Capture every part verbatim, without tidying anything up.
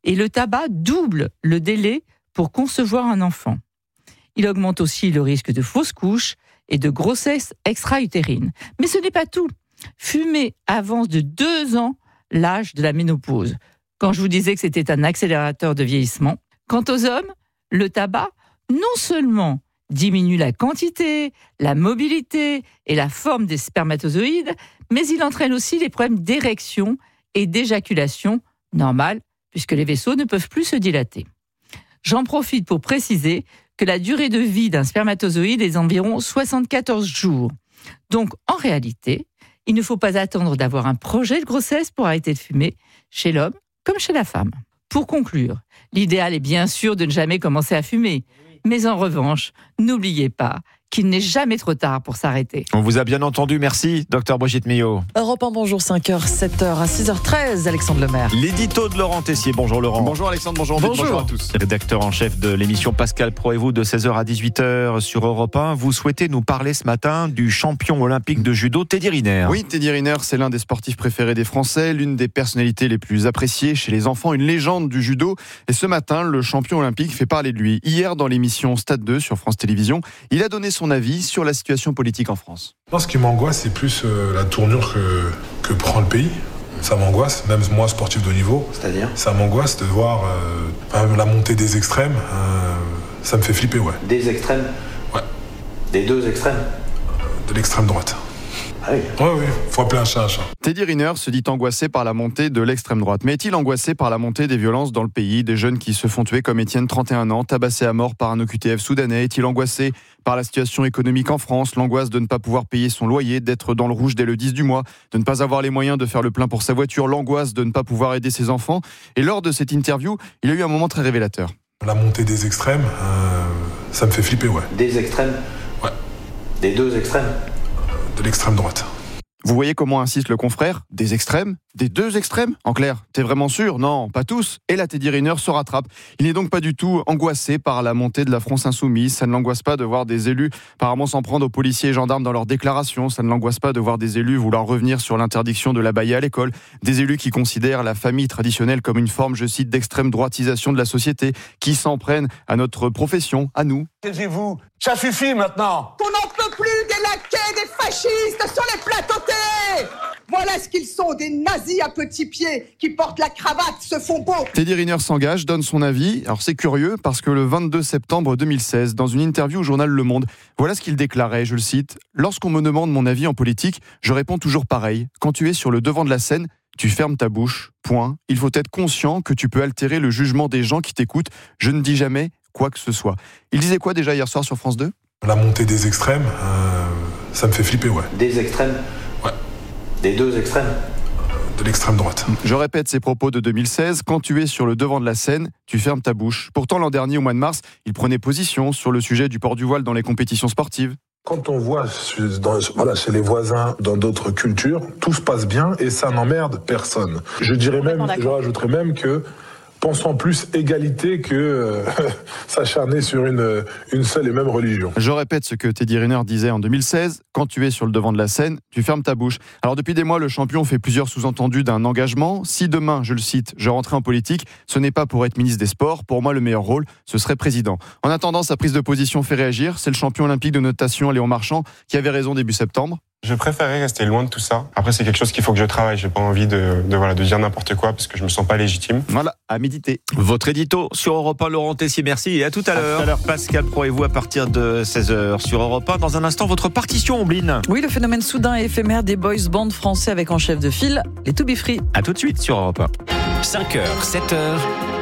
Et le tabac double le délai pour concevoir un enfant. Il augmente aussi le risque de fausses couches et de grossesse extra-utérine. Mais ce n'est pas tout. Fumer avance de deux ans l'âge de la ménopause. Quand je vous disais que c'était un accélérateur de vieillissement. Quant aux hommes, le tabac, non seulement diminue la quantité, la mobilité et la forme des spermatozoïdes, mais il entraîne aussi les problèmes d'érection et d'éjaculation normales, puisque les vaisseaux ne peuvent plus se dilater. J'en profite pour préciser que la durée de vie d'un spermatozoïde est d'environ soixante-quatorze jours. Donc, en réalité, il ne faut pas attendre d'avoir un projet de grossesse pour arrêter de fumer, chez l'homme comme chez la femme. Pour conclure, l'idéal est bien sûr de ne jamais commencer à fumer. Mais en revanche, n'oubliez pas qu'il n'est jamais trop tard pour s'arrêter. On vous a bien entendu, merci, docteur Brigitte Millot. Europe un, bonjour, cinq heures, sept heures à six heures treize, Alexandre Lemaire. L'édito de Laurent Tessier, bonjour Laurent. Bonjour Alexandre, bonjour, bonjour. bonjour à tous. Rédacteur en chef de l'émission Pascal Pro et vous de seize heures à dix-huit heures sur Europe un. Vous souhaitez nous parler ce matin du champion olympique de judo, Teddy Riner. Oui, Teddy Riner, c'est l'un des sportifs préférés des Français, l'une des personnalités les plus appréciées chez les enfants, une légende du judo. Et ce matin, le champion olympique fait parler de lui. Hier, dans l'émission Stade deux sur France Télévisions, il a donné son avis sur la situation politique en France. Moi, ce qui m'angoisse, c'est plus euh, la tournure que, que prend le pays. Ça m'angoisse, même moi, sportif de haut niveau. C'est-à-dire ? Ça m'angoisse de voir euh, la montée des extrêmes. Euh, ça me fait flipper, ouais. Des extrêmes ? Ouais. Des deux extrêmes ? euh, De l'extrême droite. Ah oui. Ouais, oui, faut appeler un chat un chat. Teddy Riner se dit angoissé par la montée de l'extrême droite. Mais est-il angoissé par la montée des violences dans le pays ? Des jeunes qui se font tuer comme Étienne, trente et un ans, tabassé à mort par un O Q T F soudanais. Est-il angoissé par la situation économique en France ? L'angoisse de ne pas pouvoir payer son loyer, d'être dans le rouge dès le dix du mois, de ne pas avoir les moyens de faire le plein pour sa voiture, l'angoisse de ne pas pouvoir aider ses enfants. Et lors de cette interview, il a eu un moment très révélateur. La montée des extrêmes, euh, ça me fait flipper, ouais. Des extrêmes ? Ouais. Des deux extrêmes ? De l'extrême droite. Vous voyez comment insiste le confrère ? Des extrêmes ? Des deux extrêmes ? En clair, t'es vraiment sûr ? Non, pas tous. Et là, Teddy Riner se rattrape. Il n'est donc pas du tout angoissé par la montée de la France insoumise. Ça ne l'angoisse pas de voir des élus apparemment s'en prendre aux policiers et gendarmes dans leurs déclarations. Ça ne l'angoisse pas de voir des élus vouloir revenir sur l'interdiction de l'abaya à l'école. Des élus qui considèrent la famille traditionnelle comme une forme, je cite, d'extrême droitisation de la société, qui s'en prennent à notre profession, à nous. Taisez-vous, ça suffit maintenant. Qu'on n'en peut plus des laquais, des fascistes sur les plateaux télé. Voilà ce qu'ils sont, des nazis à petits pieds qui portent la cravate, se font beaux. Teddy Riner s'engage, donne son avis. Alors c'est curieux parce que le vingt-deux septembre deux mille seize, dans une interview au journal Le Monde, voilà ce qu'il déclarait, je le cite. « Lorsqu'on me demande mon avis en politique, je réponds toujours pareil. Quand tu es sur le devant de la scène, tu fermes ta bouche. Point. Il faut être conscient que tu peux altérer le jugement des gens qui t'écoutent. Je ne dis jamais quoi que ce soit. » Il disait quoi déjà hier soir sur France deux ? La montée des extrêmes, euh, ça me fait flipper, ouais. Des extrêmes ? Ouais. Des deux extrêmes ? De l'extrême droite. Je répète ces propos de deux mille seize. Quand tu es sur le devant de la scène, tu fermes ta bouche. Pourtant, l'an dernier, au mois de mars, il prenait position sur le sujet du port du voile dans les compétitions sportives. Quand on voit dans, voilà, chez les voisins, dans d'autres cultures, tout se passe bien et ça n'emmerde personne. Je dirais même, je rajouterais même que pensons plus égalité que euh, s'acharner sur une, une seule et même religion. Je répète ce que Teddy Riner disait en deux mille seize. Quand tu es sur le devant de la scène, tu fermes ta bouche. Alors depuis des mois, le champion fait plusieurs sous-entendus d'un engagement. Si demain, je le cite, je rentrais en politique, ce n'est pas pour être ministre des Sports. Pour moi, le meilleur rôle, ce serait président. En attendant, sa prise de position fait réagir. C'est le champion olympique de natation, Léon Marchand, qui avait raison début septembre. Je préférais rester loin de tout ça. Après, c'est quelque chose qu'il faut que je travaille. J'ai pas envie de, de, voilà, de dire n'importe quoi parce que je me sens pas légitime. Voilà, à méditer. Votre édito sur Europe un, Laurent Tessier, merci. Et à tout à l'heure. À tout à l'heure, Pascal Pro et vous à partir de seize heures sur Europe un. Dans un instant, votre partition, Ombline. Oui, le phénomène soudain et éphémère des boys bands français avec en chef de file les To Be Free. À tout de suite sur Europe un. cinq heures, sept heures.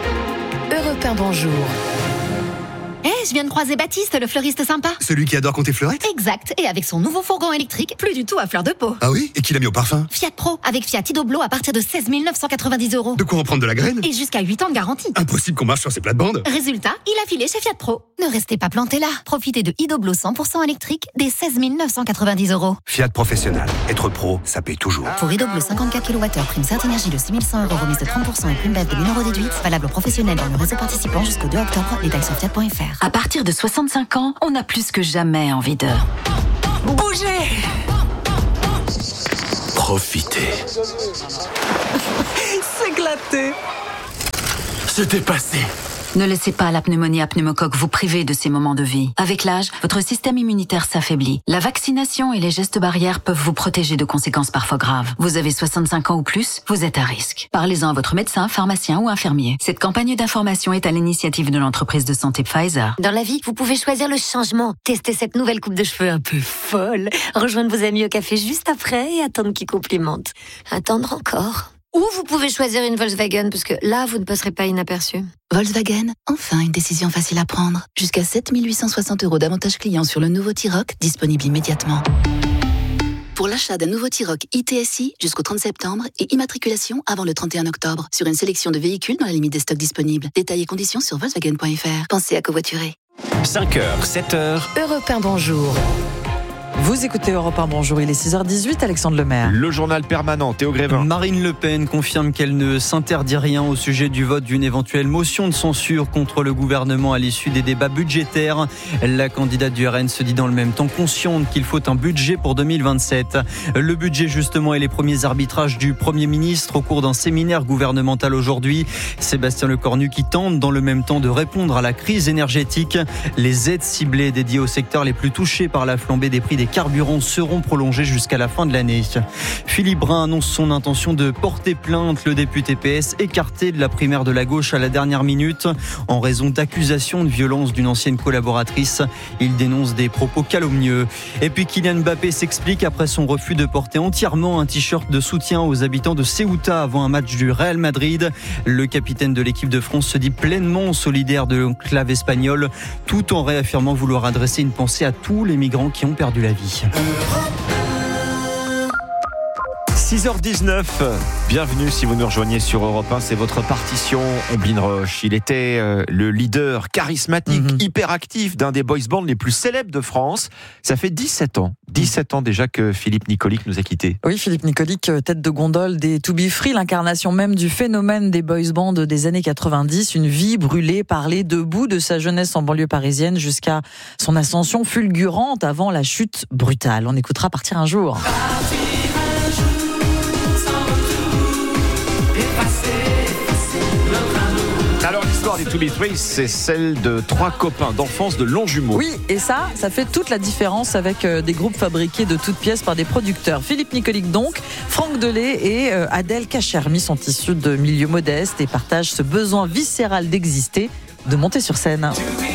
Europe un, bonjour. Eh, hey, je viens de croiser Baptiste, le fleuriste sympa. Celui qui adore compter fleurettes ? Exact, et avec son nouveau fourgon électrique, plus du tout à fleur de peau. Ah oui ? Et qui l'a mis au parfum ? Fiat Pro, avec Fiat Idoblo à partir de seize mille neuf cent quatre-vingt-dix euros. De quoi en prendre de la graine ? Et jusqu'à huit ans de garantie. Impossible qu'on marche sur ces plates-bandes. Résultat, il a filé chez Fiat Pro. Ne restez pas plantés là. Profitez de Idoblo cent pour cent électrique dès seize mille neuf cent quatre-vingt-dix euros. Fiat Professionnel. Être pro, ça paye toujours. Pour Idoblo cinquante-quatre kilowattheures, prime Certinergie de six mille cent euros, remise de trente pour cent et prime B E F de mille euros déduite. Valable aux professionnels dans le réseau participant jusqu'au deux octobre. Détails sur fiat point f r. À partir de soixante-cinq ans, on a plus que jamais envie de bouger. Profitez. S'éclater. c'était passé. Ne laissez pas la pneumonie à pneumocoque vous priver de ces moments de vie. Avec l'âge, votre système immunitaire s'affaiblit. La vaccination et les gestes barrières peuvent vous protéger de conséquences parfois graves. Vous avez soixante-cinq ans ou plus, vous êtes à risque. Parlez-en à votre médecin, pharmacien ou infirmier. Cette campagne d'information est à l'initiative de l'entreprise de santé Pfizer. Dans la vie, vous pouvez choisir le changement. Testez cette nouvelle coupe de cheveux un peu folle. Rejoindre vos amis au café juste après et attendre qu'ils complimentent. Attendre encore. Ou vous pouvez choisir une Volkswagen, parce que là, vous ne passerez pas inaperçu. Volkswagen, enfin une décision facile à prendre. Jusqu'à sept mille huit cent soixante euros d'avantages clients sur le nouveau T-Roc, disponible immédiatement. Pour l'achat d'un nouveau T-Roc I T S I jusqu'au trente septembre et immatriculation avant le trente et un octobre sur une sélection de véhicules dans la limite des stocks disponibles. Détails et conditions sur Volkswagen point F R. Pensez à covoiturer. cinq heures, sept heures. Europe un, bonjour. Vous écoutez Europe un, bonjour, il est six heures dix-huit, Alexandre Lemaire. Le journal permanent, Théo Grévin. Marine Le Pen confirme qu'elle ne s'interdit rien au sujet du vote d'une éventuelle motion de censure contre le gouvernement à l'issue des débats budgétaires. La candidate du R N se dit dans le même temps consciente qu'il faut un budget pour deux mille vingt-sept. Le budget justement et les premiers arbitrages du Premier ministre au cours d'un séminaire gouvernemental aujourd'hui. Sébastien Lecornu qui tente dans le même temps de répondre à la crise énergétique. Les aides ciblées dédiées aux secteurs les plus touchés par la flambée des prix des carburants seront prolongés jusqu'à la fin de l'année. Philippe Brun annonce son intention de porter plainte. Le député P S écarté de la primaire de la gauche à la dernière minute en raison d'accusations de violence d'une ancienne collaboratrice. Il dénonce des propos calomnieux. Et puis Kylian Mbappé s'explique après son refus de porter entièrement un t-shirt de soutien aux habitants de Ceuta avant un match du Real Madrid. Le capitaine de l'équipe de France se dit pleinement solidaire de l'enclave espagnole, tout en réaffirmant vouloir adresser une pensée à tous les migrants qui ont perdu la vie. six heures dix-neuf, bienvenue si vous nous rejoignez sur Europe un, c'est votre partition, Omblin Roche. Il était euh, le leader charismatique, mm-hmm. hyperactif d'un des boys bands les plus célèbres de France. Ça fait dix-sept ans, dix-sept ans déjà que Philippe Nicolic nous a quittés. Oui, Philippe Nicolic, tête de gondole des To Be Free, l'incarnation même du phénomène des boys bands des années quatre-vingt-dix, une vie brûlée par les deux bouts de sa jeunesse en banlieue parisienne jusqu'à son ascension fulgurante avant la chute brutale. On écoutera Partir un jour. Alors l'histoire des To Be Free, c'est celle de trois copains d'enfance de longs jumeaux. Oui, et ça, ça fait toute la différence avec des groupes fabriqués de toutes pièces par des producteurs. Philippe Nicolic donc, Franck Delay et Adèle Cachermy sont issus de milieux modestes et partagent ce besoin viscéral d'exister, de monter sur scène.